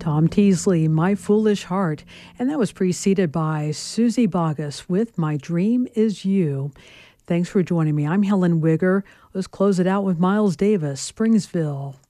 Tom Teasley, My Foolish Heart, and that was preceded by Susie Boggess with My Dream Is You. Thanks for joining me. I'm Helen Wigger. Let's close it out with Miles Davis, Springsville.